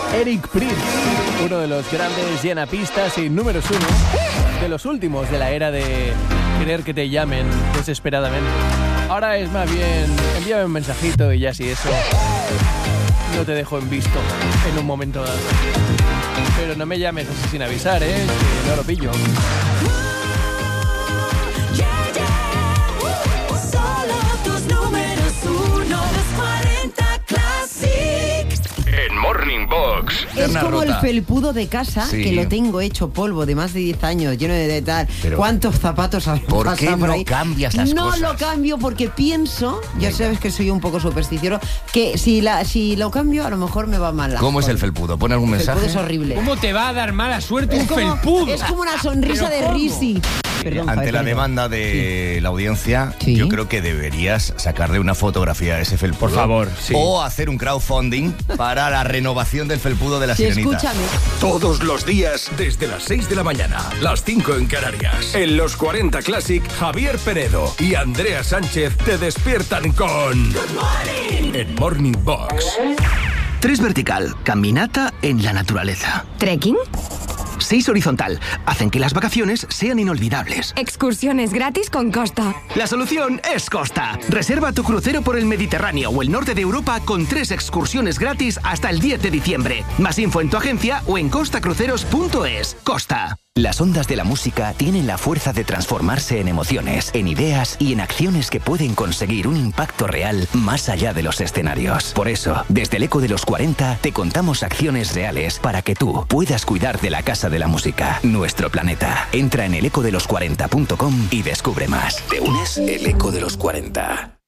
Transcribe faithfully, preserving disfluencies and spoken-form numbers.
Eric Prydz, uno de los grandes llenapistas y números uno de los últimos de la era de querer que te llamen desesperadamente. Ahora es más bien, envíame un mensajito y ya si eso no te dejo en visto en un momento dado. Pero no me llames así sin avisar, ¿eh? Que no lo pillo. Morning Box. Es como rota. el felpudo de casa, sí, que lo tengo hecho polvo de más de diez años, lleno de, de tal. Pero ¿cuántos zapatos has ¿por pasado qué por no ahí? cambias las no cosas? No lo cambio porque pienso, ya sabes que soy un poco supersticioso, que si, la, si lo cambio a lo mejor me va mal. ¿Cómo es el felpudo? ¿Pone algún mensaje? El felpudo es horrible. ¿Cómo te va a dar mala suerte es un como, felpudo? Es como una sonrisa de ¿cómo? Risi. Perdón, Ante Javier, la perdón. demanda de sí. la audiencia, sí. yo creo que deberías sacarle una fotografía a ese felpudo. Por favor, sí. O hacer un crowdfunding para la renovación del felpudo de la sí, sirenita. Escúchame. Todos los días, desde las seis de la mañana, las cinco en Canarias. En los cuarenta Classic, Javier Penedo y Andrea Sánchez te despiertan con... Good morning. En Morning Box. Tres vertical, caminata en la naturaleza. ¿Trekking? Seis horizontal, hacen que las vacaciones sean inolvidables. Excursiones gratis con Costa. La solución es Costa. Reserva tu crucero por el Mediterráneo o el norte de Europa con tres excursiones gratis hasta el diez de diciembre. Más info en tu agencia o en costa cruceros punto es. Costa. Las ondas de la música tienen la fuerza de transformarse en emociones, en ideas y en acciones que pueden conseguir un impacto real más allá de los escenarios. Por eso, desde el Eco de los cuarenta, te contamos acciones reales para que tú puedas cuidar de la Casa de la Música, nuestro planeta. Entra en el eco de los cuarenta punto com y descubre más. ¿Te unes? El Eco de los cuarenta.